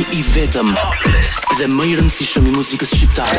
I vetëm dhe më I rëndësishëm I muzikës shqiptare.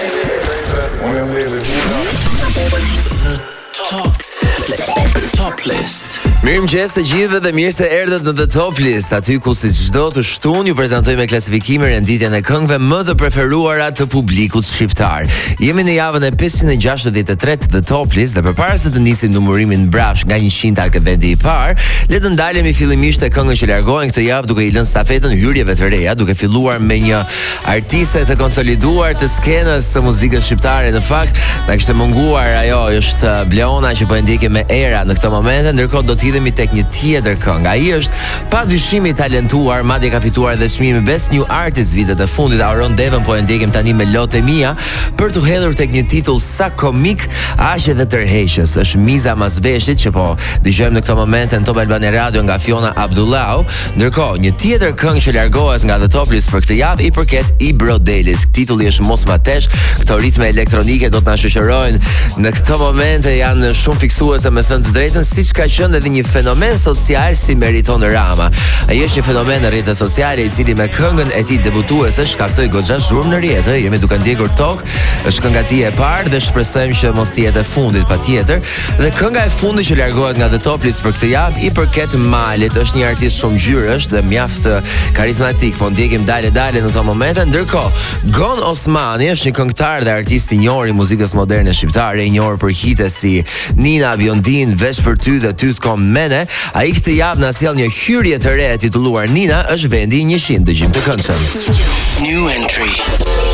The Top List. Mirëmëngjes të gjithëve dhe mirë se erdhët në The Top List, aty ku si çdo të shtunë ju prezantojmë klasifikimin e renditjen e këngëve më të preferuara të publikut shqiptar. Jemi në javën e 563 të The Top List dhe përpara se të nisim numërimin mbrapsht nga 100 tek vendi I parë, le të ndalemi fillimisht te këngët që largohen këtë javë duke I lënë stafetën hyrjeve të reja, duke filluar me një artiste të konsoliduar të skenës së muzikës shqiptare. Në fakt, na kishte munguar ajo, është Bleona që po e ndjekim me Era në këtë moment, ndërkohë do të hidhemi tek një tjetër këngë. Ai është padyshim I talentuar, madje ka fituar edhe çmimin Best New Artist vitet e fundit. Auron Devon po e ndjekim tani me Lotte Mia për të hedhur tek një titull sa komik, aq edhe tërheqës. Është Miza Masveshit që po dëgjojmë në këtë moment në Top Albania Radio nga Fiona Abdullau. Ndërkohë, një tjetër këngë që largohet nga The Top List për këtë javë I përket I Brodelit. Titulli është Mos ma tesh. Këto ritme elektronike do të na shoqërojnë në këtë moment, janë shumë fiksuese me thënë të drejtën, siç ka qenë edhe një fenomen social si meriton Rama. Ai është një fenomen në rrjetet sociale I cili me këngën e tij debutuese shkaktoi goxha zhurmë në rrjete. Jemi duke ndjekur tok, është kënga e tij e parë dhe shpresojmë që mos të jetë e fundit patjetër. Dhe kënga e fundit që largohet nga The Top List për këtë javë I përket Malit. Është një artist shumë ngjyrësh dhe mjaft karizmatik, po ndjekim dale në këto momente. Ndërkohë, Gon Osmani është një këngëtar dhe artist I njohur I muzikës moderne shqiptare, I njohur për hite si Nina, Biondin, Vesh për ty dhe ty të kom mene. Ai këtë javë na sjell një hyrje të re titulluar Nina, është vendi 100. Dëgjim të këndshëm. New entry.